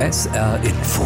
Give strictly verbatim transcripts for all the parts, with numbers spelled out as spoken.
S R Info.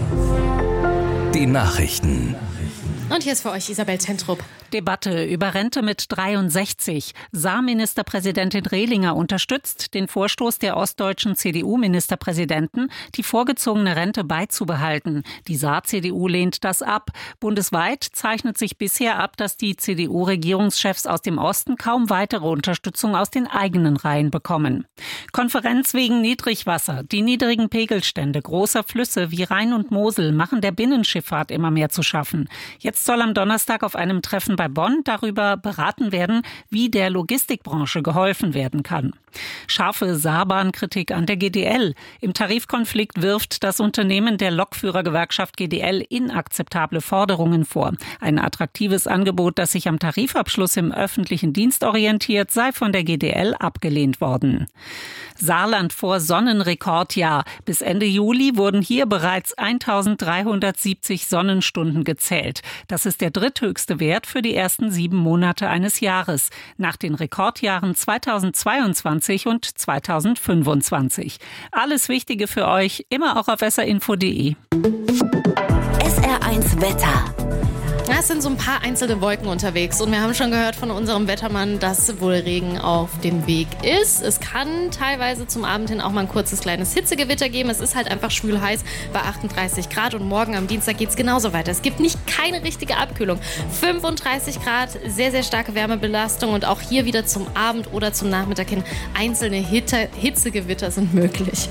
Die Nachrichten. Und hier ist für euch Isabel Zentrup. Debatte über Rente mit dreiundsechzig. Saar-Ministerpräsidentin Rehlinger unterstützt den Vorstoß der ostdeutschen C D U-Ministerpräsidenten, die vorgezogene Rente beizubehalten. Die Saar-C D U lehnt das ab. Bundesweit zeichnet sich bisher ab, dass die C D U-Regierungschefs aus dem Osten kaum weitere Unterstützung aus den eigenen Reihen bekommen. Konferenz wegen Niedrigwasser. Die niedrigen Pegelstände großer Flüsse wie Rhein und Mosel machen der Binnenschifffahrt immer mehr zu schaffen. Jetzt soll am Donnerstag auf einem Treffen bei Bonn darüber beraten werden, wie der Logistikbranche geholfen werden kann. Scharfe Saarbahn-Kritik an der G D L. Im Tarifkonflikt wirft das Unternehmen der Lokführergewerkschaft G D L inakzeptable Forderungen vor. Ein attraktives Angebot, das sich am Tarifabschluss im öffentlichen Dienst orientiert, sei von der G D L abgelehnt worden. Saarland vor Sonnenrekordjahr. Bis Ende Juli wurden hier bereits eintausenddreihundertsiebzig Sonnenstunden gezählt. Das ist der dritthöchste Wert für die ersten sieben Monate eines Jahres, nach den Rekordjahren zweitausendzweiundzwanzig und zweitausendfünfundzwanzig. Alles Wichtige für euch, immer auch auf s r info punkt d e. S R eins Wetter. Ja, es sind so ein paar einzelne Wolken unterwegs und wir haben schon gehört von unserem Wettermann, dass wohl Regen auf dem Weg ist. Es kann teilweise zum Abend hin auch mal ein kurzes kleines Hitzegewitter geben. Es ist halt einfach schwül heiß bei achtunddreißig Grad und morgen am Dienstag geht es genauso weiter. Es gibt nicht keine richtige Abkühlung. fünfunddreißig Grad, sehr, sehr starke Wärmebelastung und auch hier wieder zum Abend oder zum Nachmittag hin einzelne Hitte, Hitzegewitter sind möglich.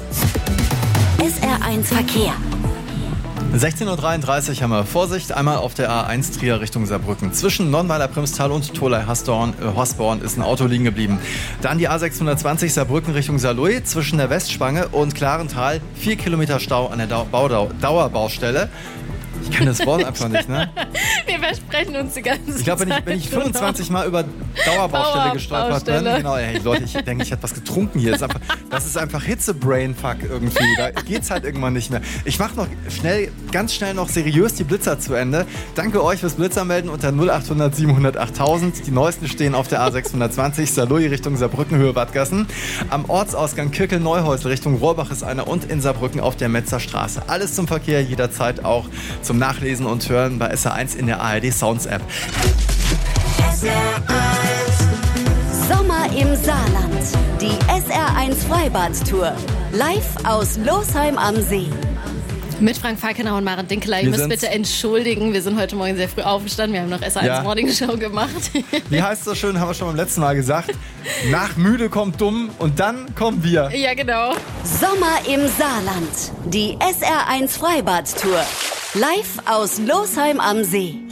S R eins Verkehr. sechzehn Uhr dreiunddreißig haben wir Vorsicht. Einmal auf der A eins Trier Richtung Saarbrücken. Zwischen Nonnweiler-Primstal und Tholey-Hosborn ist ein Auto liegen geblieben. Dann die A sechshundertzwanzig Saarbrücken Richtung Saarlouis. Zwischen der Westspange und Klarental vier Kilometer Stau an der Dau- Baudau- Dauerbaustelle. Ich kann das Wort einfach nicht, ne? Wir versprechen uns die ganze Zeit. Ich glaube, wenn ich, wenn ich fünfundzwanzig Mal über Dauerbaustelle gestolpert bin, genau, ey, Leute, ich denke, ich hätte was getrunken hier. Das ist einfach, das ist einfach Hitze-Brain-Fuck irgendwie. Da geht's halt irgendwann nicht mehr. Ich mache noch schnell, ganz schnell noch seriös die Blitzer zu Ende. Danke euch fürs Blitzermelden unter null achthundert siebenhundert achttausend. Die neuesten stehen auf der A sechshundertzwanzig, Saarlouis Richtung Saarbrücken, Höhe Wadgassen. Am Ortsausgang Kirkel-Neuhäusl Richtung Rohrbach ist einer und in Saarbrücken auf der Metzer Straße. Alles zum Verkehr, jederzeit auch zum Nachlesen und Hören bei S R eins in der A R D Sounds App. S R eins. Sommer im Saarland. Die S R eins Freibad-Tour. Live aus Losheim am See. Mit Frank Falkenau und Maren Dinkeler. Ihr Wir müsst sind's. bitte entschuldigen, wir sind heute Morgen sehr früh aufgestanden. Wir haben noch S R eins Ja. Morning Show gemacht. Wie heißt das schön, haben wir schon beim letzten Mal gesagt. Nach müde kommt dumm und dann kommen wir. Ja, genau. Sommer im Saarland. Die S R eins Freibad-Tour. Live aus Losheim am See.